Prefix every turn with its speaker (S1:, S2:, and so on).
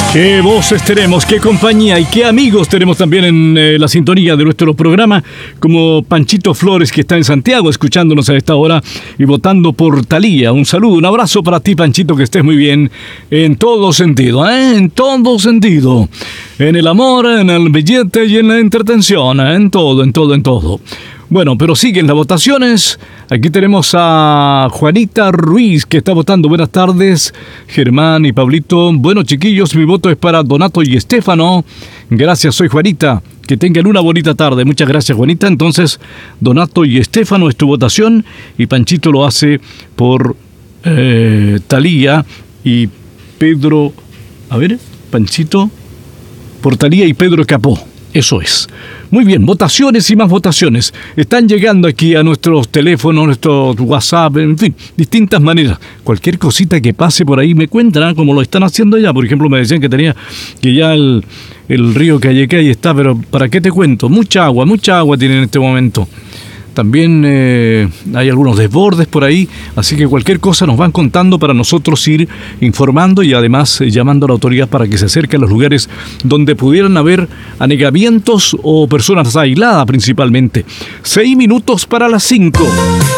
S1: Qué voces tenemos, qué compañía y qué amigos tenemos también en la sintonía de nuestro programa, como Panchito Flores, que está en Santiago escuchándonos a esta hora y votando por Thalía. Un saludo, un abrazo para ti, Panchito, que estés muy bien en todo sentido, en todo sentido. En el amor, en el billete y en la entretención, en todo, en todo, en todo. Bueno, pero siguen las votaciones. Aquí tenemos a Juanita Ruiz, que está votando. Buenas tardes, Germán y Pablito. Bueno, chiquillos, mi voto es para Donato y Estefano. Gracias, soy Juanita. Que tengan una bonita tarde. Muchas gracias, Juanita. Entonces, Donato y Estefano es tu votación. Y Panchito lo hace por Thalía y Pedro... A ver, Panchito... Por Thalía y Pedro Capó. Eso es. Muy bien, votaciones y más votaciones. Están llegando aquí a nuestros teléfonos, nuestros WhatsApp, en fin, distintas maneras. Cualquier cosita que pase por ahí me cuentan, como lo están haciendo ya. Por ejemplo, me decían que ya el río Callecay está, pero ¿para qué te cuento? Mucha agua tiene en este momento. También hay algunos desbordes por ahí, así que cualquier cosa nos van contando para nosotros ir informando y además llamando a la autoridad para que se acerque a los lugares donde pudieran haber anegamientos o personas aisladas principalmente. 6 minutos para las 5.